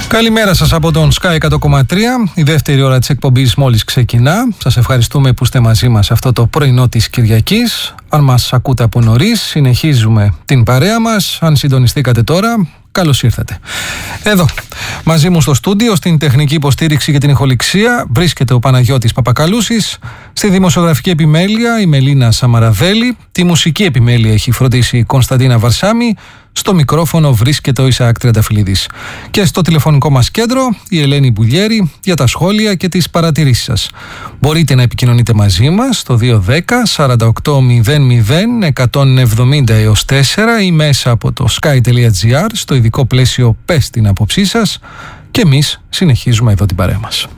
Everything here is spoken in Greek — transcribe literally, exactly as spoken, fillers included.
Καλημέρα σας από τον Sky εκατό κόμμα τρία. Η δεύτερη ώρα της εκπομπής μόλις ξεκινά. Σας ευχαριστούμε που είστε μαζί μας αυτό το πρωινό της Κυριακής. Αν μας ακούτε από νωρίς, συνεχίζουμε την παρέα μας. Αν συντονιστήκατε τώρα, καλώς ήρθατε. Εδώ, μαζί μου στο στούντιο, στην τεχνική υποστήριξη και την ηχοληξία, βρίσκεται ο Παναγιώτης Παπακαλούσης. Στη δημοσιογραφική επιμέλεια η Μελίνα Σαμαραδέλη. Τη μουσική επιμέλεια έχει φροντίσει η Κωνσταντίνα Βαρσάμι. Στο μικρόφωνο βρίσκεται ο Ισαάκ Τριανταφυλλίδης. Και στο τηλεφωνικό μας κέντρο η Ελένη Μπουλιέρη για τα σχόλια και τις παρατηρήσεις σας. Μπορείτε να επικοινωνείτε μαζί μας στο δύο δέκα σαράντα οκτώ μηδέν μηδέν εκατόν εβδομήντα έως τέσσερα ή μέσα από το sky τελεία gr στο ειδικό πλαίσιο «Πες την άποψή σας», και εμείς συνεχίζουμε εδώ την παρέα μας.